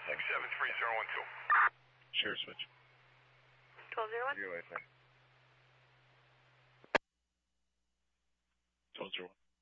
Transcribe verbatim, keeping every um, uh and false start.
six seven three zero one two. Share switch. twelve zero one. twelve zero one.